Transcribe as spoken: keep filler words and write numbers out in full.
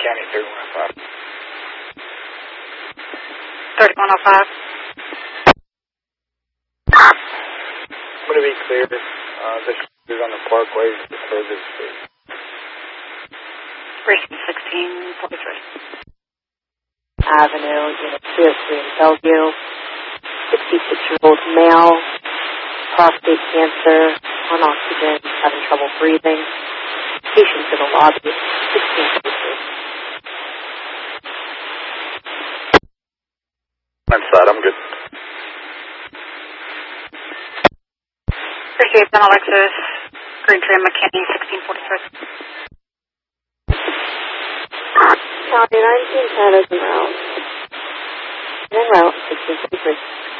County, thirty-one oh five. thirty-one oh five. I'm going to be clear. Uh, this is on the Parkway for this street. Precinct sixteen forty-three. Avenue, Unit three oh three in Bellevue. sixty-six-year-old male, prostate cancer, on oxygen, having trouble breathing. Patients in the lobby, sixteen forty-three. Inside, I'm good. Appreciate Ben Alexis, Green Tree McKinney, sixteen forty-three. Copy, nineteen ten is en route. En route, sixteen forty-three.